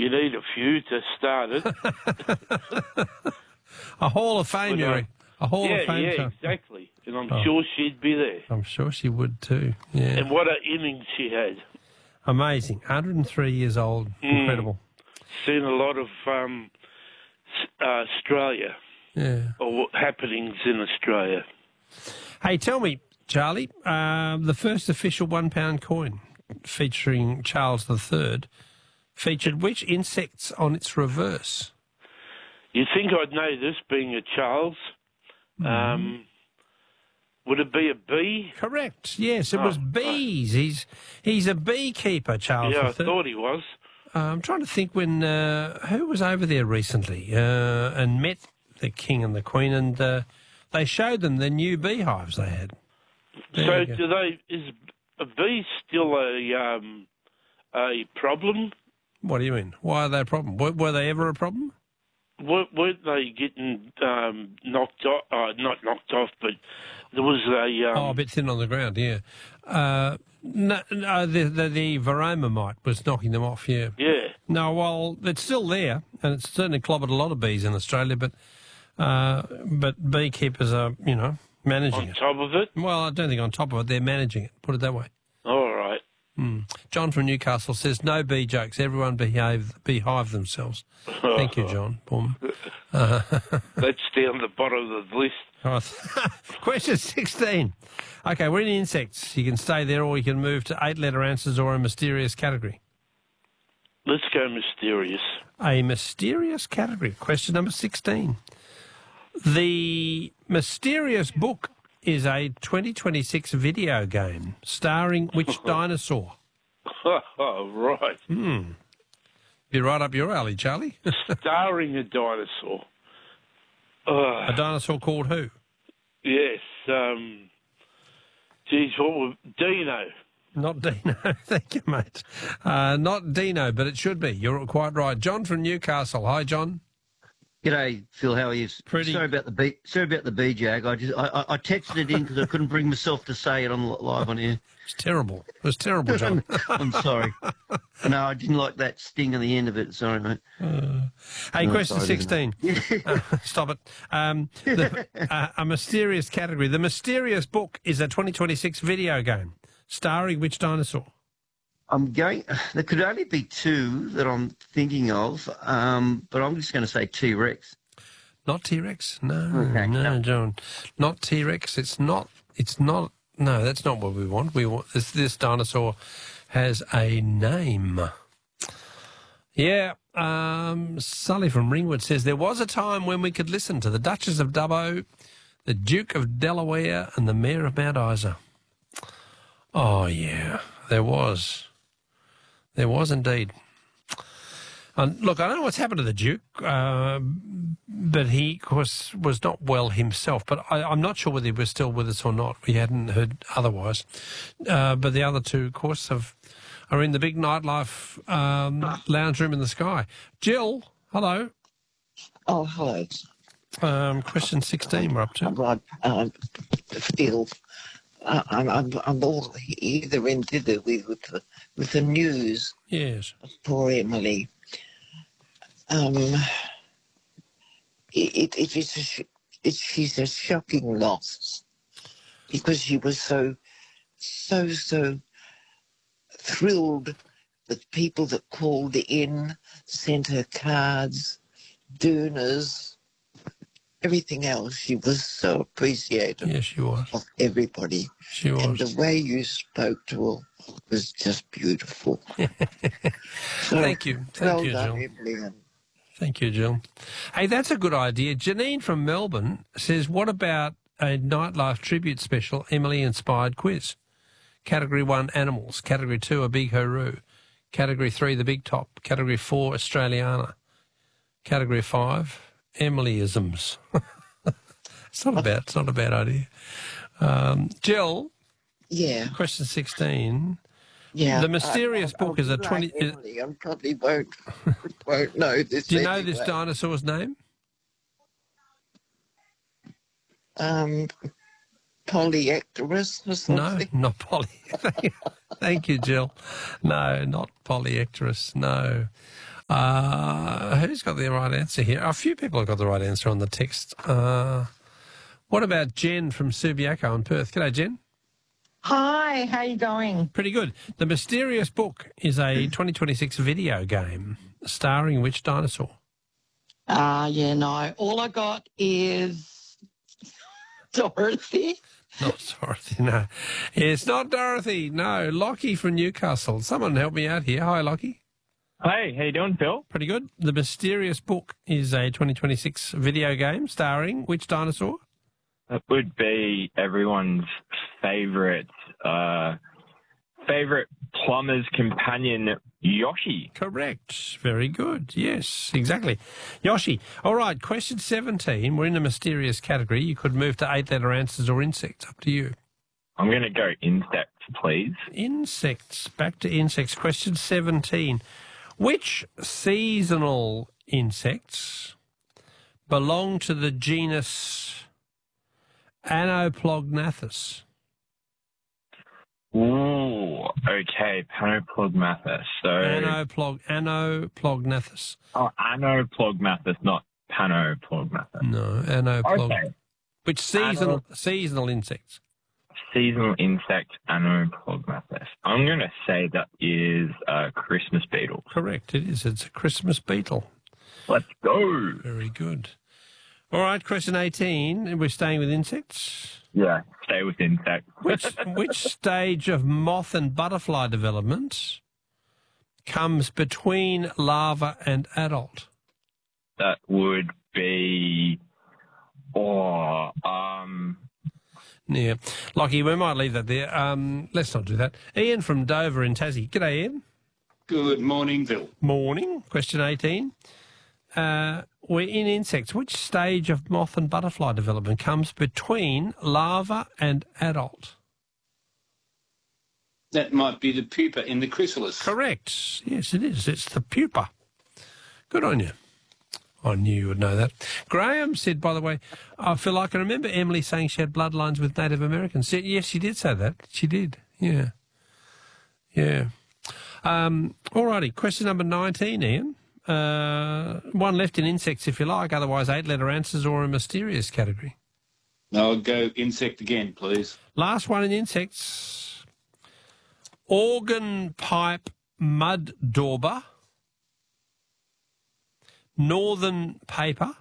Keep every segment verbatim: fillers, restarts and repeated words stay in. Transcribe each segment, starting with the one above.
You need a few to start it. A Hall of Fame, But, uh, Yuri. A Hall yeah, of Fame. yeah, show. exactly. And I'm Oh. sure she'd be there. I'm sure she would too. Yeah. And what an innings she had. Amazing. one hundred and three years old. Mm. Incredible. Seen a lot of um, s- uh, Australia, Yeah. or happenings in Australia. Hey, tell me, Charlie, uh, the first official one-pound coin featuring Charles the Third featured which insects on its reverse? You'd think I'd know this, being a Charles. Mm-hmm. Um, would it be a bee? Correct. Yes, it Oh, was bees. He's he's a beekeeper, Charles Yeah, I the Third. thought he was. Uh, I'm trying to think when uh, who was over there recently uh, and met the King and the Queen, and uh, they showed them the new beehives they had. There So you go. do they? Is a bee still a um, a problem? What do you mean? Why are they a problem? Were, were they ever a problem? Were, weren't they getting um, knocked off? Uh, not knocked off, but there was a. Um, Oh, a bit thin on the ground, yeah. Uh, no, no the, the, the varroa mite was knocking them off, yeah. Yeah. No, well, it's still there, and it's certainly clobbered a lot of bees in Australia, but uh, but beekeepers are, you know, managing On it. top of it? Well, I don't think on top of it, they're managing it, put it that way. All right. Mm. John from Newcastle says, no bee jokes, everyone behave, behive themselves. Thank you, John. Boom. Uh, That's down the bottom of the list. Right. Question sixteen. Okay, we're in insects. You can stay there or you can move to eight-letter answers or a mysterious category. Let's go mysterious. A mysterious category. Question number sixteen. The Mysterious Book is a twenty twenty-six video game starring which dinosaur? Oh, right. Hmm. Be right up your alley, Charlie. Starring a dinosaur. Uh, A dinosaur called who? yes. Um, geez, what would... Dino. Not Dino. Thank you, mate. Uh, not Dino, but it should be. You're quite right. John from Newcastle. Hi, John. G'day, Phil. How are you? Pretty- Sorry about the B. Sorry about the B Jag. I just I, I I texted it in because I couldn't bring myself to say it on live on air. It's terrible. It was terrible, John. I'm sorry. No, I didn't like that sting on the end of it. Sorry, mate. Uh, hey, No, question sorry, sixteen. Uh, stop it. Um, the, uh, a mysterious category. The Mysterious Book is a twenty twenty-six video game starring which dinosaur? I'm going. There could only be two that I'm thinking of, um, but I'm just going to say T Rex. Not T-Rex. No, Okay, no, no. John. Not T-Rex. It's not. It's not. No, that's not what we want. We want this. This dinosaur has a name. Yeah. Um, Sully from Ringwood says there was a time when we could listen to the Duchess of Dubbo, the Duke of Delaware, and the Mayor of Mount Isa. Oh yeah, there was. There was indeed. And look, I don't know what's happened to the Duke, uh, but he, of course, was not well himself. But I, I'm not sure whether he was still with us or not. We hadn't heard otherwise. Uh, but the other two, of course, have, are in the big nightlife um, lounge room in the sky. Jill, hello. Oh, hello. Um, question sixteen we're up to. Right, um, Phil. Uh, I'm, I'm, I'm all either in thither with, with, the, with the news Yes. of poor Emily. Um, it, it, it is a, sh- it, she's a shocking loss because she was so, so, so thrilled with people that called in, sent her cards, donors, everything else. She was so appreciated Yes, she was. of everybody. She And was. the way you spoke to her was just beautiful. So, Thank you. Thank well you, done, Jill. Emily. And Thank you, Jill. Hey, that's a good idea. Janine from Melbourne says, what about a nightlife tribute special, Emily-inspired quiz? Category one, animals. Category two, a big hooroo. Category three, the big top. Category four, Australiana. Category five, Emilyisms. It's not a bad, it's not a bad idea. Um, Jill, Yeah, question sixteen. yeah. The Mysterious I, I, Book is a like twenty. is- Emily, I probably won't, won't know this. do you know this anyway. dinosaur's name? Um, Polyectorus or No, something? not Polly. Thank you, Jill. No, not Polyectorus. No. Uh, who's got the right answer here? A few people have got the right answer on the text. Uh, what about Jen from Subiaco in Perth? G'day, Jen. Hi, how you going? Pretty good. The Mysterious Book is a twenty twenty-six video game starring which dinosaur? Ah, uh, yeah, no. All I got is Dorothy. Not Dorothy, no. It's not Dorothy, no. Lockie from Newcastle. Someone help me out here. Hi, Lockie. Hey, how you doing, Phil? Pretty good. The Mysterious Book is a twenty twenty-six video game starring which dinosaur? It would be everyone's favourite, uh, favourite plumber's companion, Yoshi. Correct. Very good. Yes, exactly. Yoshi. All right, question seventeen. We're in the mysterious category. You could move to eight-letter answers or insects. Up to you. I'm going to go insects, please. Insects. Back to insects. Question seventeen. Which seasonal insects belong to the genus Anoplognathus? Ooh, okay, Panoplogmathus. So, Anoplog, Anoplognathus. oh, Anoplogmathus, not Panoplogmathus. No, Anoplog. Okay. Which seasonal seasonal insects? Seasonal insect, Anoplogmathus. I'm going to say that is a Christmas beetle. Correct, it is. It's a Christmas beetle. Let's go. Very good. All right, question eighteen. We're staying with insects. Yeah, stay with insects. Which which stage of moth and butterfly development comes between larva and adult? That would be, oh, um, Yeah. Lockie, we might leave that there. Um, let's not do that. Ian from Dover in Tassie. G'day, Ian. Good morning, Bill. Morning. Question eighteen. Uh, we're in insects. Which stage of moth and butterfly development comes between larva and adult? That might be the pupa in the chrysalis. Correct. Yes, it is. It's the pupa. Good on you. I knew you would know that. Graham said, by the way, I feel like I remember Emily saying she had bloodlines with Native Americans. Yes, she did say that. She did. Yeah. Yeah. Um, all righty. Question number nineteen, Ian. Uh, one left in insects, if you like. Otherwise, eight-letter answers or a mysterious category. I'll go insect again, please. Last one in insects. Organ pipe mud dauber, northern paper,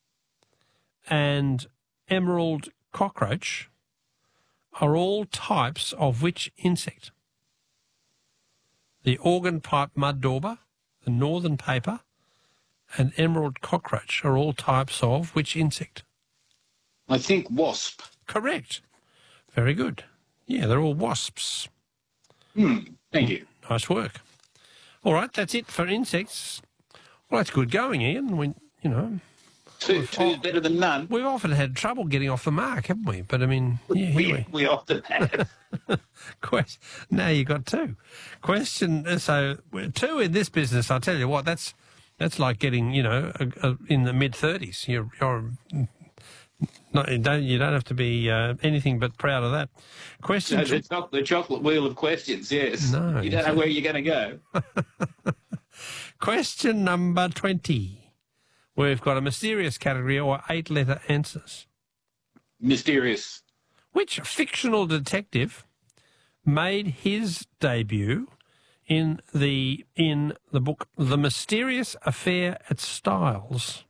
and emerald cockroach are all types of which insect? The organ pipe mud dauber, the northern paper, and emerald cockroach are all types of which insect? I think wasp. Correct. Very good. Yeah, they're all wasps. Hmm, thank you. Nice work. All right, that's it for insects. Well, that's good going, Ian. We, you know, Two, two's better than none. we've often had trouble getting off the mark, haven't we? But I mean, yeah, here We, we. we often have. Quest- now you got two. Question. So two in this business, I'll tell you what. That's that's like getting, you know, a, a, in the mid thirties. You're, you're not, you don't you don't have to be uh, anything but proud of that. Question. No, the, choc- the chocolate wheel of questions, yes. No, you don't know where you're going to go. Question number twenty. We've got a mysterious category or eight-letter answers. Mysterious. Which fictional detective made his debut in the in the book The Mysterious Affair at Styles?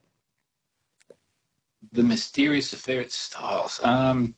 The Mysterious Affair at Styles. Um,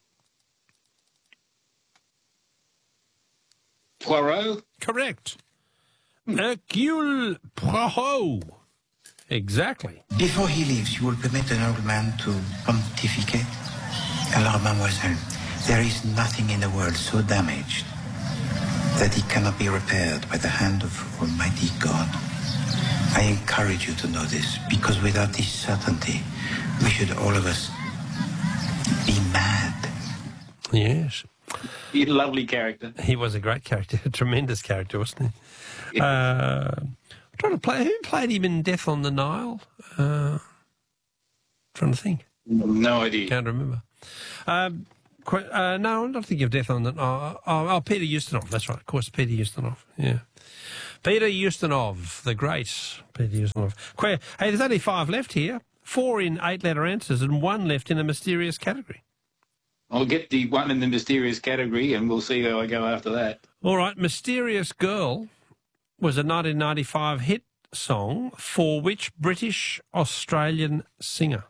Poirot? Correct. Hercule Poirot. Exactly. Before he leaves, you will permit an old man to pontificate? Alors, mademoiselle, there is nothing in the world so damaged that it cannot be repaired by the hand of Almighty God. I encourage you to know this, because without this certainty, we should all of us be mad. Yes. He's a lovely character. He was a great character, a tremendous character, wasn't he? Uh, I'm trying to play. Who played him in Death on the Nile? Uh, trying to think. No idea. Can't remember. Um, qu- uh, no, I'm not thinking of Death on the Nile. Oh, oh, Peter Ustinov. That's right. Of course, Peter Ustinov. Yeah. Peter Ustinov, the great Peter Ustinov. Que- Hey, there's only five left here. Four in eight-letter answers and one left in the mysterious category. I'll get the one in the mysterious category and we'll see how I go after that. All right, Mysterious Girl was a nineteen ninety-five hit song for which British Australian singer?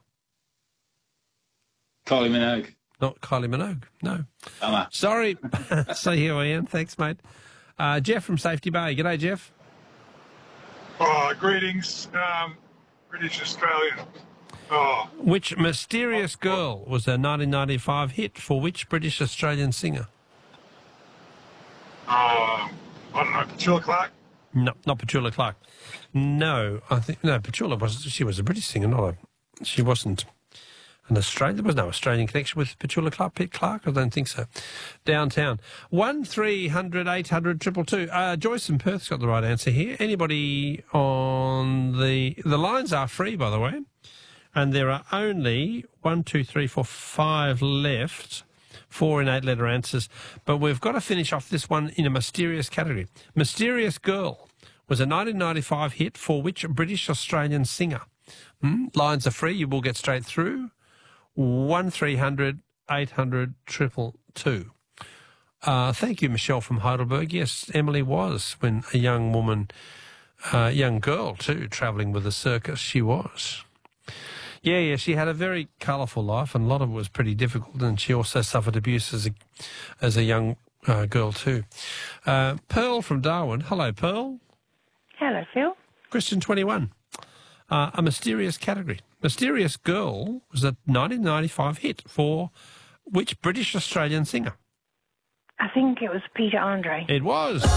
Kylie Minogue. Not Kylie Minogue, no. Bummer. Sorry. See you, Ian. Thanks, mate. Uh, Jeff from Safety Bay. G'day, Jeff. Oh, greetings, um, British Australian. Oh, Which Mysterious Girl was a nineteen ninety-five hit for which British Australian singer? uh, I don't know, Petula Clark. No, not Petula Clark. No, I think no. Petula was she was a British singer, not a. She wasn't an Australian. There was no Australian connection with Petula Clark. Pete Clark, I don't think so. Downtown one three hundred eight hundred triple two. Uh, Joyce in Perth's got the right answer here. Anybody on the the lines are free, by the way, and there are only one, two, three, four, five left. Four in eight-letter answers, but we've got to finish off this one in a mysterious category. Mysterious Girl was a nineteen ninety-five hit for which British Australian singer? Hmm? Lines are free. You will get straight through. One three hundred eight hundred triple two. Uh, thank you, Michelle from Heidelberg. Yes, Emily was when a young woman, uh, young girl too, travelling with a circus. She was. Yeah, yeah, she had a very colourful life, and a lot of it was pretty difficult, and she also suffered abuse as a, as a young uh, girl too. Uh, Pearl from Darwin. Hello, Pearl. Hello, Phil. Question twenty-one. Uh, a mysterious category. Mysterious Girl was a nineteen ninety-five hit for which British Australian singer? I think it was Peter Andre. It was.